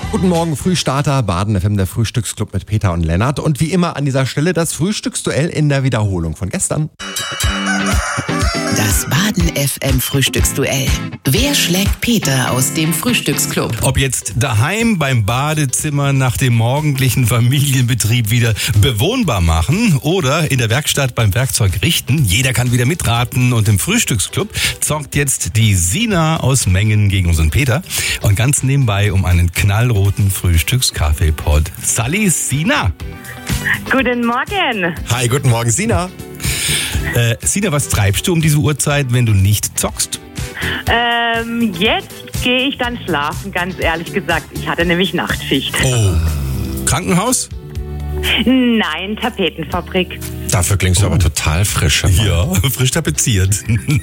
Guten Morgen, Frühstarter, Baden FM, der Frühstücksclub mit Peter und Lennart. Und wie immer an dieser Stelle das Frühstücksduell in der Wiederholung von gestern. Das Baden FM Frühstücksduell. Wer schlägt Peter aus dem Frühstücksclub? Ob jetzt daheim beim Badezimmer nach dem morgendlichen Familienbetrieb wieder bewohnbar machen oder in der Werkstatt beim Werkzeug richten, jeder kann wieder mitraten. Und im Frühstücksclub zockt jetzt die Sina aus Mengen gegen unseren Peter. Und ganz nebenbei um einen knallroten Frühstückskaffeepot. Sally, Sina. Guten Morgen. Hi, guten Morgen, Sina. Sina, was treibst du um diese Uhrzeit, wenn du nicht zockst? Jetzt gehe ich dann schlafen, ganz ehrlich gesagt. Ich hatte nämlich Nachtschicht. Oh. Krankenhaus? Nein, Tapetenfabrik. Dafür klingst du aber total frisch. Ja, frisch tapeziert.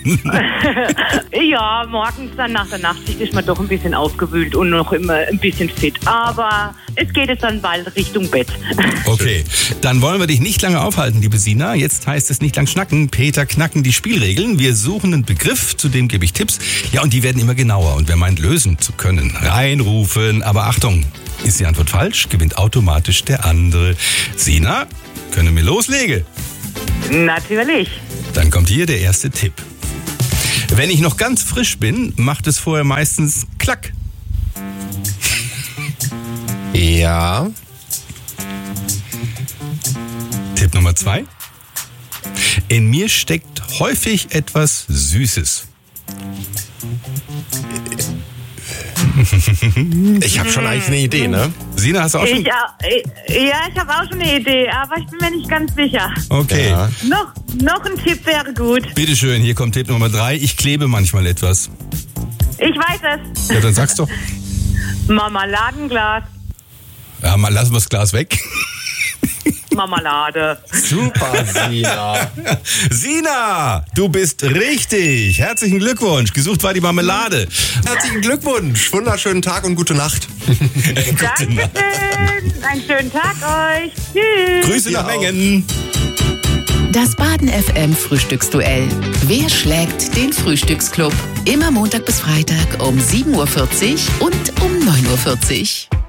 Ja, morgens dann nach der Nachtschicht ist man doch ein bisschen aufgewühlt und noch immer ein bisschen fit. Aber es geht jetzt dann bald Richtung Bett. Okay, dann wollen wir dich nicht lange aufhalten, liebe Sina. Jetzt heißt es nicht lang schnacken. Peter knacken die Spielregeln. Wir suchen einen Begriff, zu dem gebe ich Tipps. Ja, und die werden immer genauer. Und wer meint, lösen zu können, reinrufen. Aber Achtung, ist die Antwort falsch, gewinnt automatisch der andere. Sina, können wir loslegen? Natürlich. Dann kommt hier der erste Tipp. Wenn ich noch ganz frisch bin, macht es vorher meistens Klack. Ja. Tipp Nummer 2. In mir steckt häufig etwas Süßes. Ich habe schon eigentlich eine Idee, ne? Sina, hast du auch schon? Ich habe auch schon eine Idee, aber ich bin mir nicht ganz sicher. Okay. Ja. Noch ein Tipp wäre gut. Bitteschön, hier kommt Tipp Nummer 3. Ich klebe manchmal etwas. Ich weiß es. Ja, dann sag's doch. Marmeladenglas. Ja, mal lassen wir das Glas weg. Marmelade. Super, Sina. Sina, du bist richtig. Herzlichen Glückwunsch. Gesucht war die Marmelade. Herzlichen Glückwunsch. Wunderschönen Tag und gute Nacht. Dankeschön. Einen schönen Tag euch. Tschüss. Grüße nach Mengen. Das Baden FM Frühstücksduell. Wer schlägt den Frühstücksclub? Immer Montag bis Freitag um 7.40 Uhr und um 9.40 Uhr.